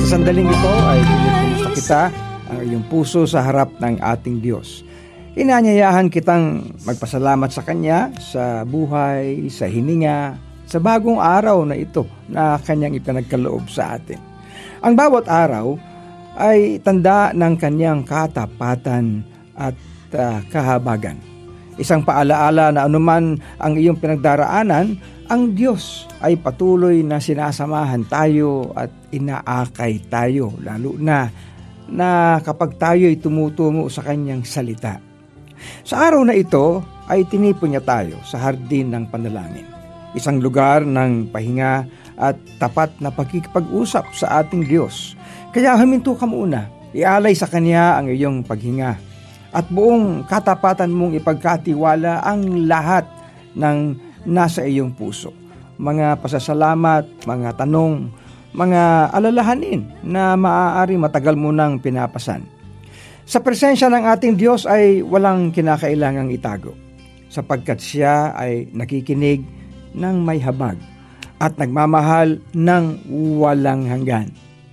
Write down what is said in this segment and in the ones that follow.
Sa sandaling ito ay pinipumusta kita ang iyong puso sa harap ng ating Diyos. Inanyayahan kitang magpasalamat sa Kanya sa buhay, sa hininga, sa bagong araw na ito na Kanyang ipinagkaloob sa atin. Ang bawat araw ay tanda ng Kanyang katapatan at kahabagan. Isang paalaala na anuman ang iyong pinagdaraanan, ang Diyos ay patuloy na sinasamahan tayo at inaakay tayo, lalo na kapag tayo ay tumutungo sa Kanyang salita. Sa araw na ito ay tinipon niya tayo sa hardin ng panalangin, isang lugar ng pahinga at tapat na pagkikipag-usap sa ating Diyos. Kaya huminto ka muna, ialay sa Kanya ang iyong paghinga at buong katapatan mong ipagkatiwala ang lahat ng nasa iyong puso. Mga pasasalamat, mga tanong, mga alalahanin na maaari matagal mo nang pinapasan. Sa presensya ng ating Diyos ay walang kinakailangang itago, sapagkat Siya ay nakikinig ng may habag at nagmamahal ng walang hanggan.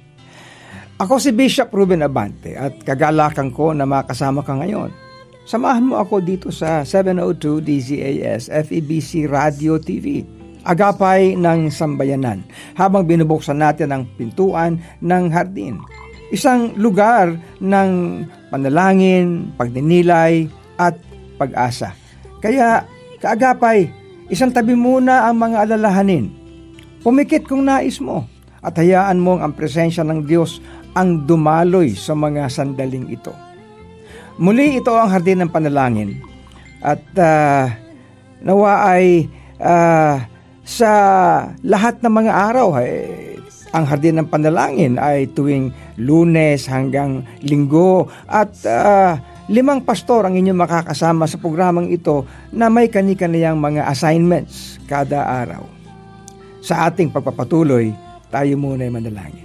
Ako si Bishop Ruben Abante at kagalakan ko na makasama ka ngayon. Samahan mo ako dito sa 702 DZAS FEBC Radio TV, agapay ng sambayanan, habang binubuksan natin ang pintuan ng hardin. Isang lugar ng panalangin, pagninilay at pag-asa. Kaya, kaagapay, isang tabi muna ang mga alalahanin. Pumikit kung nais mo at hayaan mong ang presensya ng Diyos ang dumaloy sa mga sandaling ito. Muli ito ang hardin ng panalangin at nawa ay sa lahat ng mga araw ang hardin ng panalangin ay tuwing Lunes hanggang Linggo at 5 pastor ang inyong makakasama sa programang ito na may kani-kaniyang mga assignments kada araw. Sa ating pagpapatuloy, tayo muna ay manalangin.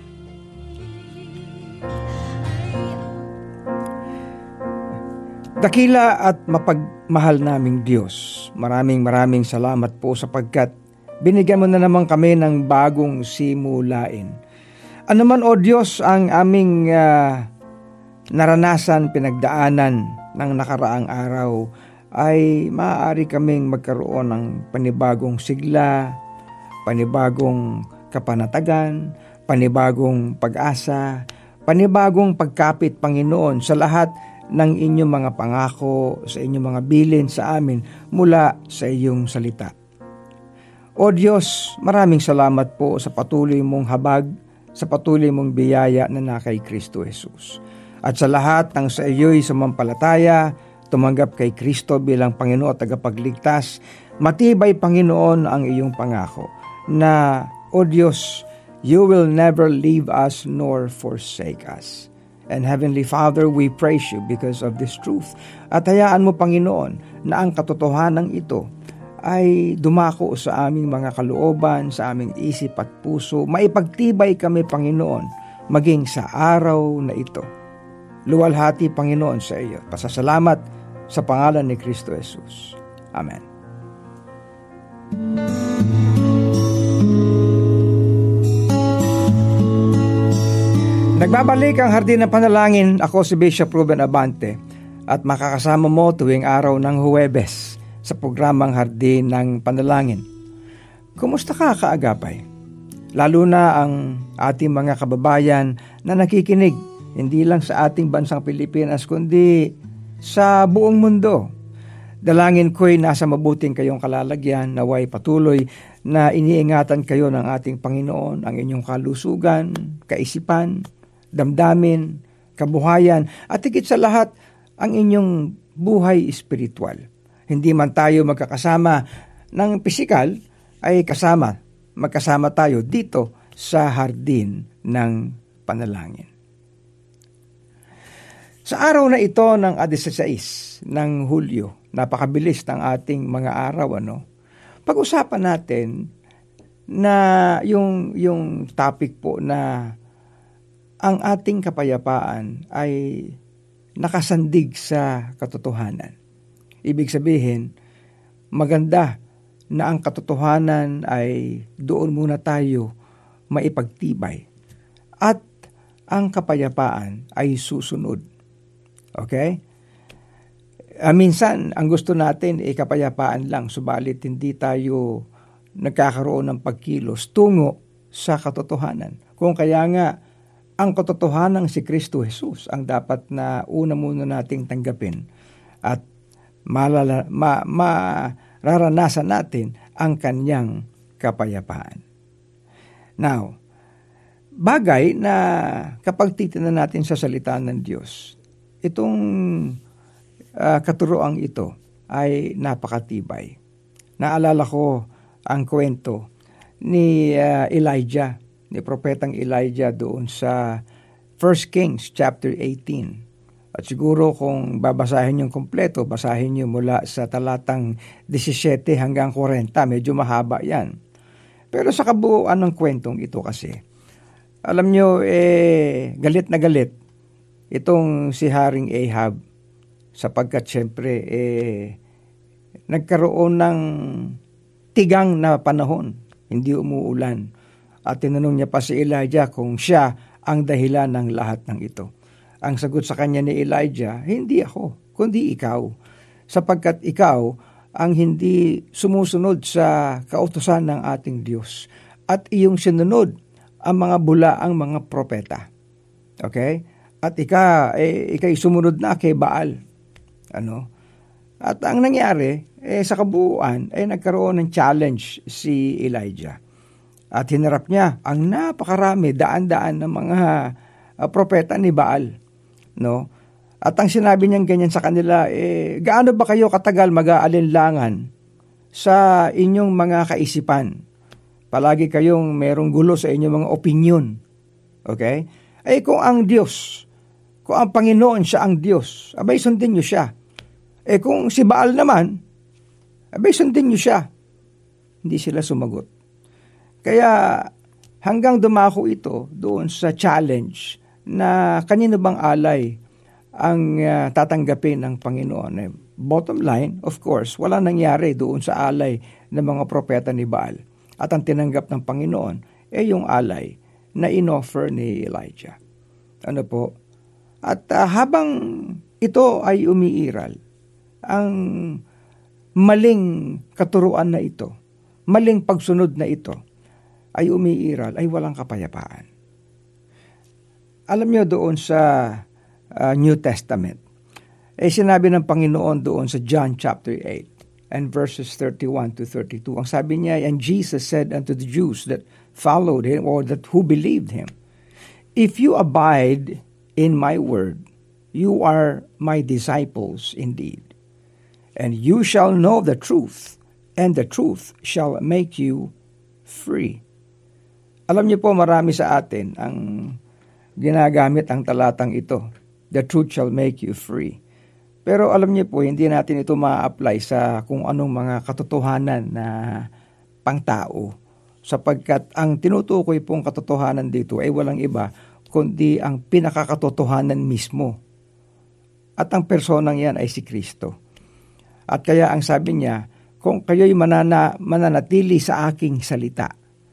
Dakila at mapagmahal naming Diyos, maraming salamat po sapagkat binigyan mo na naman kami ng bagong simulain. Ano man o Diyos ang aming naranasan, pinagdaanan ng nakaraang araw, ay maaari kaming magkaroon ng panibagong sigla, panibagong kapanatagan, panibagong pag-asa, panibagong pagkapit, Panginoon, sa lahat ng inyong mga pangako, sa inyong mga bilin sa amin mula sa iyong salita. O Diyos, maraming salamat po sa patuloy mong habag, sa patuloy mong biyaya na kay Kristo Jesus. At sa lahat ng sa iyo'y sumampalataya, tumanggap kay Kristo bilang Panginoon at tagapagligtas, matibay, Panginoon, ang iyong pangako na, O Diyos, you will never leave us nor forsake us. And Heavenly Father, we praise you because of this truth. At hayaan mo, Panginoon, na ang katotohanan ito ay dumako sa aming mga kalooban, sa aming isip at puso. Maipagtibay kami, Panginoon, maging sa araw na ito. Luwalhati, Panginoon, sa iyo. Pasasalamat sa pangalan ni Kristo Jesus. Amen. Nagbabalik ang hardin ng panalangin. Ako si Bishop Ruben Abante at makakasama mo tuwing araw ng Huwebes sa programang Hardin ng Panalangin. Kumusta ka, kaagapay? Lalo na ang ating mga kababayan na nakikinig, hindi lang sa ating bansang Pilipinas kundi sa buong mundo. Dalangin ko'y nasa mabuting kayong kalalagyan, naway patuloy na iniingatan kayo ng ating Panginoon, ang inyong kalusugan, kaisipan, damdamin, kabuhayan, at higit sa lahat, ang inyong buhay espiritual. Hindi man tayo magkakasama ng pisikal, ay magkasama tayo dito sa hardin ng panalangin. Sa araw na ito ng 16 ng Hulyo, napakabilis ng ating mga araw, pag-usapan natin na yung topic po na ang ating kapayapaan ay nakasandig sa katotohanan. Ibig sabihin, maganda na ang katotohanan ay doon muna tayo maipagtibay. At ang kapayapaan ay susunod. Okay? Minsan, ang gusto natin ay kapayapaan lang, subalit hindi tayo nagkakaroon ng pagkilos tungo sa katotohanan. Kung kaya nga, ang katotohanan si Kristo Jesus ang dapat na una muna nating tanggapin at mararanasan natin ang kanyang kapayapaan. Now, bagay na kapag titingnan natin sa salita ng Diyos, itong katuroang ito ay napakatibay. Naalala ko ang kwento ni Elijah, ni Propetang Elijah doon sa 1 Kings chapter 18. At siguro kung babasahin yung kompleto, basahin nyo mula sa talatang 17 hanggang 40, medyo mahaba yan. Pero sa kabuuan ng kwentong ito kasi, alam nyo, galit na galit itong si Haring Ahab sapagkat syempre nagkaroon ng tigang na panahon, hindi umuulan. At tinanong niya pa si Elijah kung siya ang dahilan ng lahat ng ito. Ang sagot sa kanya ni Elijah, hindi ako, kundi ikaw. Sapagkat ikaw ang hindi sumusunod sa kautusan ng ating Diyos. At iyong sinunod ang mga bulaang mga propeta. Okay? At ikay sumunod na kay Baal. At ang nangyari, sa kabuuan, nagkaroon ng challenge si Elijah. At hinarap niya ang napakarami, daan-daan ng mga propeta ni Baal. No? At ang sinabi niyang ganyan sa kanila, gaano ba kayo katagal mag-aalinlangan sa inyong mga kaisipan? Palagi kayong merong gulo sa inyong mga opinion. Okay? Kung ang Diyos, kung ang Panginoon siya ang Diyos, abay sundin niyo siya. Kung si Baal naman, abay sundin niyo siya. Hindi sila sumagot. Kaya hanggang dumako ito doon sa challenge na kanino bang alay ang tatanggapin ng Panginoon. Bottom line, of course, wala nangyari doon sa alay ng mga propeta ni Baal. At ang tinanggap ng Panginoon yung alay na inoffer ni Elijah. Ano po? At habang ito ay umiiral, ang maling katuruan na ito, maling pagsunod na ito, ay umiiral, ay walang kapayapaan. Alam niyo doon sa New Testament, sinabi ng Panginoon doon sa John chapter 8 and verses 31 to 32. Ang sabi niya, and Jesus said unto the Jews that followed him or that who believed him, if you abide in my word, you are my disciples indeed. And you shall know the truth, and the truth shall make you free. Alam niyo po, marami sa atin ang ginagamit ang talatang ito. The truth shall make you free. Pero alam niyo po, hindi natin ito ma-apply sa kung anong mga katotohanan na pangtao. Sapagkat ang tinutukoy pong katotohanan dito ay walang iba kundi ang pinakakatotohanan mismo. At ang personang yan ay si Kristo. At kaya ang sabi niya, kung kayo'y mananatili sa aking salita,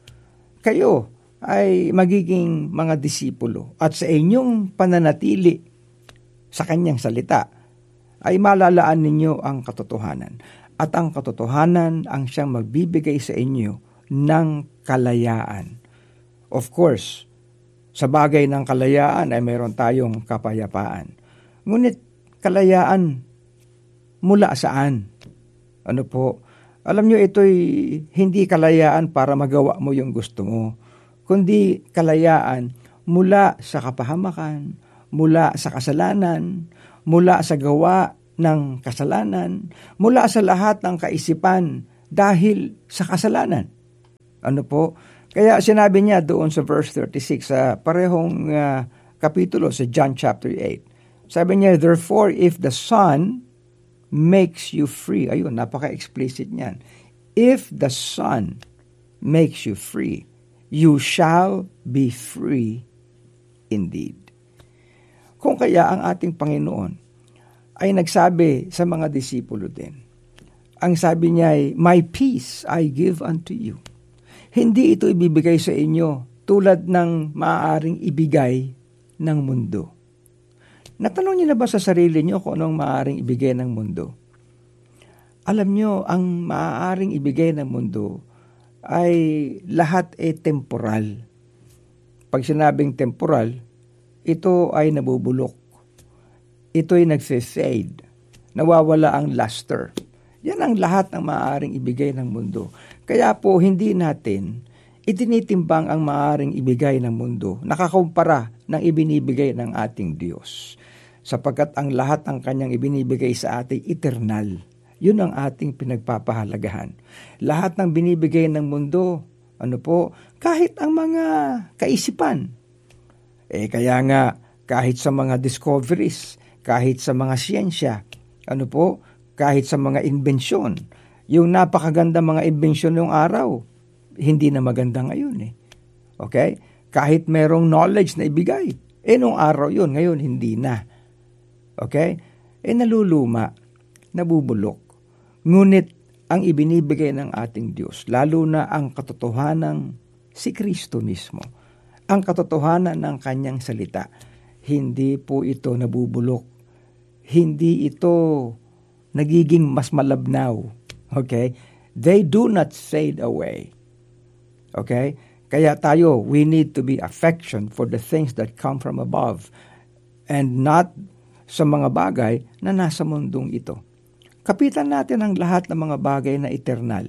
kayo ay magiging mga disipulo. At sa inyong pananatili sa kanyang salita, ay malalaan ninyo ang katotohanan. At ang katotohanan ang siyang magbibigay sa inyo ng kalayaan. Of course, sa bagay ng kalayaan ay mayroon tayong kapayapaan. Ngunit kalayaan mula saan? Ano po? Alam nyo, ito'y hindi kalayaan para magawa mo yung gusto mo, kundi kalayaan mula sa kapahamakan, mula sa kasalanan, mula sa gawa ng kasalanan, mula sa lahat ng kaisipan dahil sa kasalanan. Ano po? Kaya sinabi niya doon sa verse 36 sa parehong kapitulo sa John chapter 8. Sabi niya, therefore, if the Son makes you free. Ayun, napaka-explicit niyan. If the Son makes you free, you shall be free indeed. Kung kaya ang ating Panginoon ay nagsabi sa mga disipulo din, ang sabi niya ay, my peace I give unto you. Hindi ito ibibigay sa inyo tulad ng maaaring ibigay ng mundo. Natanong niyo na ba sa sarili niyo kung anong maaaring ibigay ng mundo? Alam niyo, ang maaaring ibigay ng mundo ay lahat temporal. Pag sinabing temporal, ito ay nabubulok. Ito ay nagse-fade. Nawawala ang luster. Yan ang lahat ng maaaring ibigay ng mundo. Kaya po, hindi natin itinitimbang ang maaaring ibigay ng mundo, nakakumpara ng ibinibigay ng ating Diyos. Sapagkat ang lahat ng kanyang ibinibigay sa atin, eternal. Yun ang ating pinagpapahalagahan. Lahat ng binibigay ng mundo, kahit ang mga kaisipan. Kaya nga, kahit sa mga discoveries, kahit sa mga siyensya, kahit sa mga imbensyon, yung napakaganda mga imbensyon ng araw, hindi na maganda ngayon Okay? Kahit merong knowledge na ibigay, nung araw yun, ngayon hindi na. Okay? Naluluma, nabubulok. Ngunit ang ibinibigay ng ating Diyos, lalo na ang katotohanan si Kristo mismo, ang katotohanan ng kanyang salita, hindi po ito nabubulok. Hindi ito nagiging mas malabnaw. Okay? They do not fade away. Okay? Kaya tayo, we need to be affection for the things that come from above and not sa mga bagay na nasa mundong ito. Kapitan natin ang lahat ng mga bagay na eternal.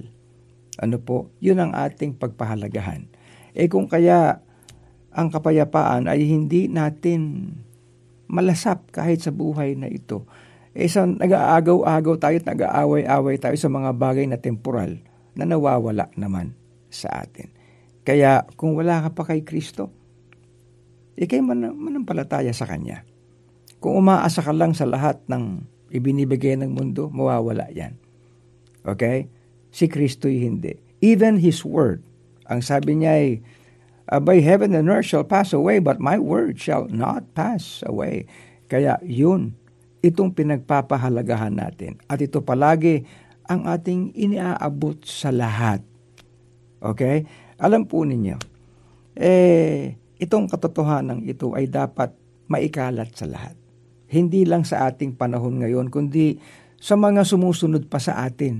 Yun ang ating pagpahalagahan. Kung kaya ang kapayapaan ay hindi natin malasap kahit sa buhay na ito. Nag-aagaw-agaw tayo, nag-aaway-away tayo sa mga bagay na temporal na nawawala naman sa atin. Kaya kung wala ka pa kay Kristo, ikay manampalataya sa Kanya. Kung umaasa ka lang sa lahat ng ibinibigay ng mundo, mawawala yan. Okay? Si Kristo'y hindi. Even His Word, ang sabi niya ay, by heaven and earth shall pass away, but my word shall not pass away. Kaya yun, itong pinagpapahalagahan natin. At ito palagi ang ating iniaabot sa lahat. Okay? Alam po ninyo, itong katotohanan ito ay dapat maikalat sa lahat. Hindi lang sa ating panahon ngayon, kundi sa mga sumusunod pa sa atin.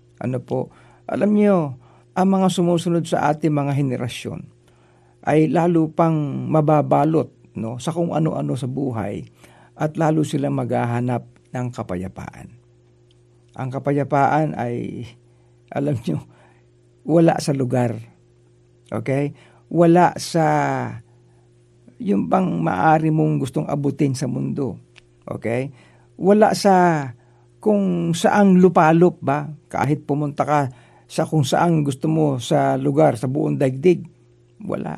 Alam niyo, ang mga sumusunod sa ating mga henerasyon ay lalo pang mababalot sa kung ano-ano sa buhay at lalo silang maghahanap ng kapayapaan. Ang kapayapaan ay, alam niyo, wala sa lugar. Okay? Wala sa yung bang maaari mong gustong abutin sa mundo. Okay? Wala sa kung saang lupalop ba? Kahit pumunta ka sa kung saang gusto mo sa lugar, sa buong daigdig. Wala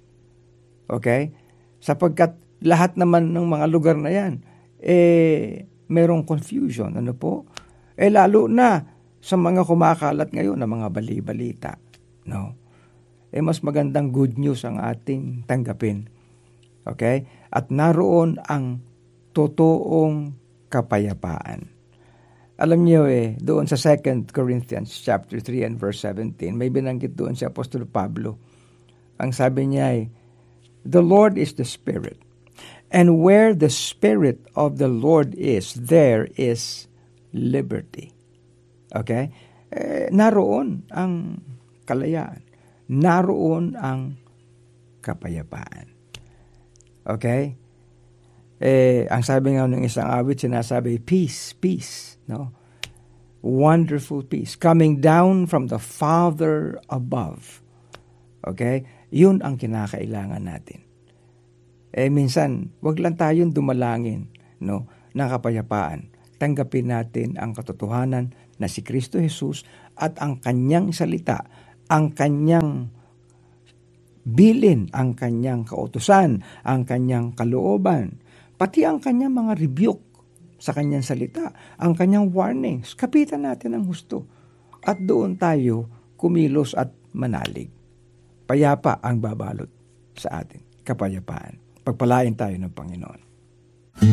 Okay? Sapagkat lahat naman ng mga lugar na yan, merong confusion. Lalo na sa mga kumakalat ngayon na mga bali-balita. Mas magandang good news ang ating tanggapin. Okay? At naroon ang totoong kapayapaan. Alam niyo doon sa 2 Corinthians chapter 3 and verse 17, may binanggit doon si Apostol Pablo. Ang sabi niya the Lord is the Spirit. And where the Spirit of the Lord is, there is liberty. Okay? Naroon ang kalayaan. Naroon ang kapayapaan. Okay? Ang sabi nga ng isang awit, sinasabi, peace, peace. Wonderful peace. Coming down from the Father above. Okay? Yun ang kinakailangan natin. Minsan, wag lang tayong dumalangin ng kapayapaan. Tanggapin natin ang katotohanan na si Kristo Jesus at ang kanyang salita, ang kanyang bilin, ang kanyang kautusan, ang kanyang kalooban, pati ang kanyang mga rebuke sa kanyang salita, ang kanyang warnings. Kapitan natin ang husto. At doon tayo kumilos at manalig. Payapa ang babalot sa atin. Kapayapaan. Pagpalain tayo ng Panginoon.